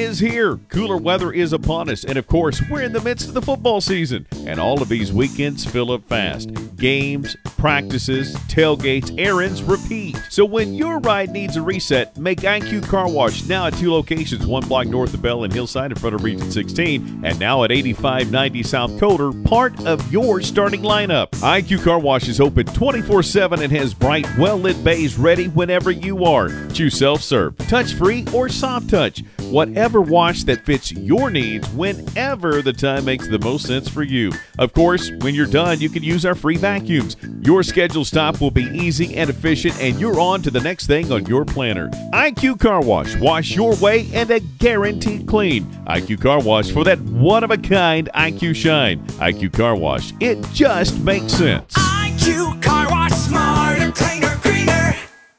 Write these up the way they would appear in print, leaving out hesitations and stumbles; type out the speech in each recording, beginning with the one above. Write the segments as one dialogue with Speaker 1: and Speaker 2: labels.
Speaker 1: is here. Cooler weather is upon us. And of course, we're in the midst of the football season. And all of these weekends fill up fast. Games, practices, tailgates, errands, repeat. So when your ride needs a reset, make IQ Car Wash now at 2 locations, 1 block north of Bell and Hillside in front of Region 16, and now at 8590 South Coder, part of your starting lineup. IQ Car Wash is open 24/7 and has bright, well-lit bays ready whenever you are. Choose self-serve, touch-free, or soft touch. Whatever wash that fits your needs whenever the time makes the most sense for you. Of course, when you're done, you can use our free vacuums. Your scheduled stop will be easy and efficient, and you're on to the next thing on your planner. IQ Car Wash. Wash your way and a guaranteed clean. IQ Car Wash for that one-of-a-kind IQ shine. IQ Car Wash. It just makes sense.
Speaker 2: IQ Car Wash, smarter, cleaner, greener.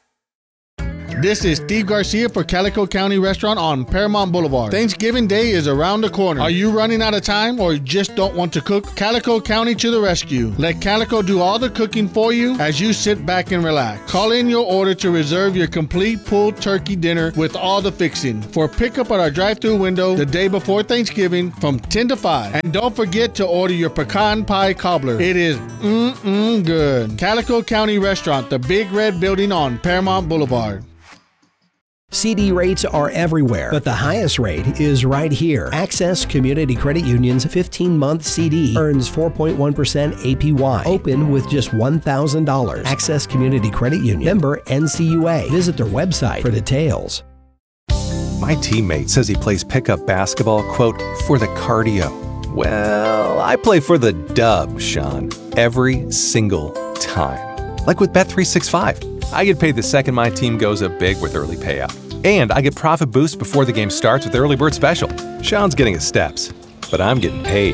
Speaker 3: This is Steve Garcia for Calico County Restaurant on Paramount Boulevard. Thanksgiving Day is around the corner. Are you running out of time or just don't want to cook? Calico County to the rescue. Let Calico do all the cooking for you as you sit back and relax. Call in your order to reserve your complete pulled turkey dinner with all the fixing for pickup at our drive-thru window the day before Thanksgiving from 10 to 5. And don't forget to order your pecan pie cobbler. It is good. Calico County Restaurant, the Big Red Building on Paramount Boulevard.
Speaker 4: CD rates are everywhere, but the highest rate is right here. Access Community Credit Union's 15-month CD earns 4.1% APY. Open with just $1,000. Access Community Credit Union. Member NCUA. Visit their website for details.
Speaker 5: My teammate says he plays pickup basketball, quote, for the cardio. Well, I play for the dub, Sean, every single time. Like with Bet365. I get paid the second my team goes up big with early payout. And I get profit boost before the game starts with Early Bird Special. Sean's getting his steps, but I'm getting paid.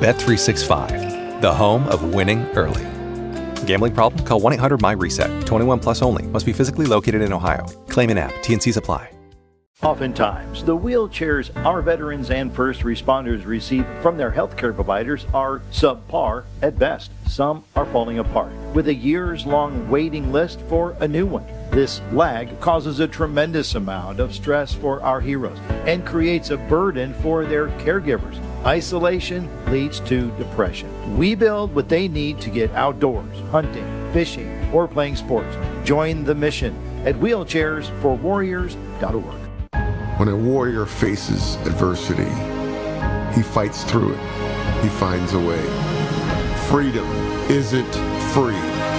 Speaker 5: Bet365, the home of winning early. Gambling problem? Call 1-800-MY-RESET. 21 plus only. Must be physically located in Ohio. Claim in app. T&Cs apply.
Speaker 6: Oftentimes, the wheelchairs our veterans and first responders receive from their healthcare providers are subpar at best. Some are falling apart, with a years-long waiting list for a new one. This lag causes a tremendous amount of stress for our heroes and creates a burden for their caregivers. Isolation leads to depression. We build what they need to get outdoors, hunting, fishing, or playing sports. Join the mission at wheelchairsforwarriors.org.
Speaker 7: When a warrior faces adversity, he fights through it. He finds a way. Freedom isn't free.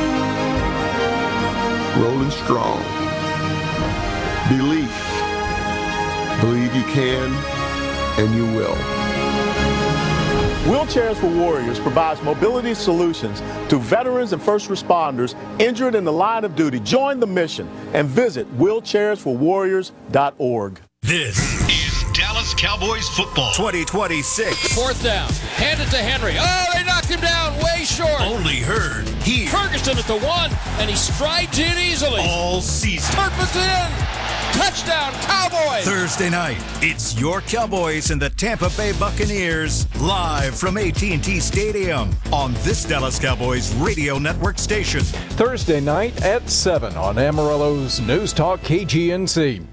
Speaker 7: Rolling strong. Belief. Believe you can, and you will.
Speaker 8: Wheelchairs for Warriors provides mobility solutions to veterans and first responders injured in the line of duty. Join the mission and visit wheelchairsforwarriors.org.
Speaker 9: This is Dallas Cowboys football 2026.
Speaker 10: Fourth down. Hand it to Henry. Oh, they knocked him down way short.
Speaker 9: Only heard here.
Speaker 10: Ferguson at the 1, and he strides in easily.
Speaker 9: All season.
Speaker 10: Turpin's in. Touchdown, Cowboys.
Speaker 9: Thursday night, it's your Cowboys and the Tampa Bay Buccaneers live from AT&T Stadium on this Dallas Cowboys radio network station.
Speaker 11: Thursday night at 7 on Amarillo's News Talk KGNC.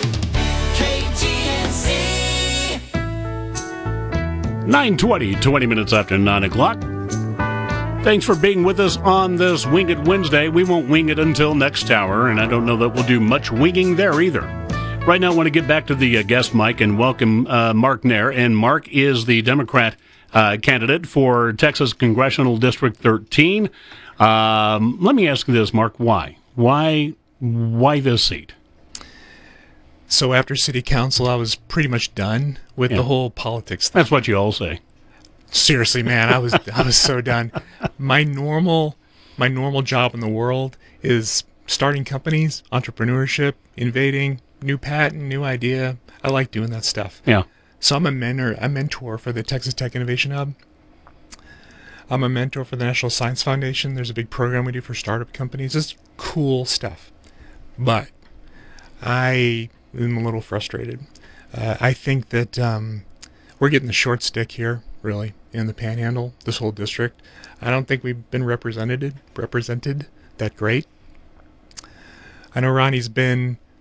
Speaker 12: 9:20, 20 minutes after 9 o'clock. Thanks for being with us on this Wing It Wednesday. We won't wing it until next hour, and I don't know that we'll do much winging there either. Right now, I want to get back to the guest mic and welcome Mark Nair. And Mark is the Democrat candidate for Texas Congressional District 13. Let me ask you this, Mark. Why? Why this seat?
Speaker 13: So after city council, I was pretty much done with the whole politics thing.
Speaker 12: That's what you all say.
Speaker 13: Seriously, man, I was so done. My normal job in the world is starting companies, entrepreneurship, invading, new patent, new idea. I like doing that stuff.
Speaker 12: Yeah.
Speaker 13: So I'm a mentor for the Texas Tech Innovation Hub. I'm a mentor for the National Science Foundation. There's a big program we do for startup companies. It's cool stuff. But I am a little frustrated. I think that we're getting the short stick here, really, in the Panhandle, this whole district. I don't think we've been represented that great. I know Ronnie's been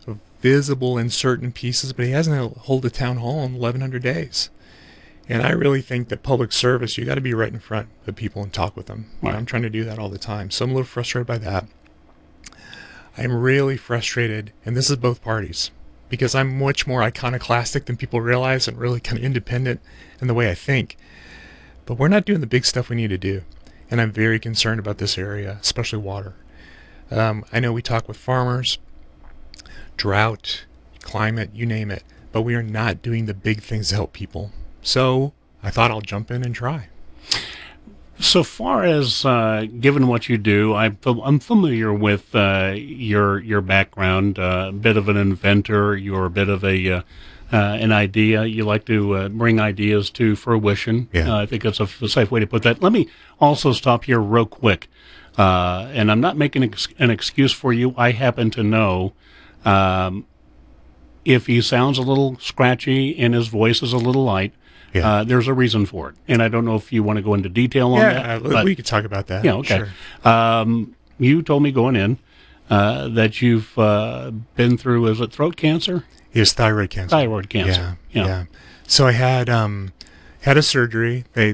Speaker 13: visible in certain pieces, but he hasn't held a town hall in 1,100 days. And I really think that public service, you got to be right in front of people and talk with them.
Speaker 12: Right.
Speaker 13: And I'm trying to do that all the time. So I'm a little frustrated by that. I'm really frustrated, and this is both parties, because I'm much more iconoclastic than people realize and really kind of independent in the way I think. But we're not doing the big stuff we need to do. And I'm very concerned about this area, especially water. I know we talk with farmers, drought, climate, you name it, but we are not doing the big things to help people. So I thought I'll jump in and try.
Speaker 12: So far as given what you do, I'm familiar with your background. A bit of an inventor. You're a bit of an idea. You like to bring ideas to fruition.
Speaker 13: Yeah.
Speaker 12: I think that's a safe way to put that. Let me also stop here real quick. And I'm not making an excuse for you. I happen to know if he sounds a little scratchy and his voice is a little light, there's a reason for it. And I don't know if you want to go into detail on that.
Speaker 13: Yeah, we could talk about that.
Speaker 12: Yeah, okay.
Speaker 13: Sure.
Speaker 12: You told me going in that you've been through, is it throat cancer?
Speaker 13: Yes, thyroid cancer.
Speaker 12: Thyroid cancer.
Speaker 13: Yeah. So I had a surgery. They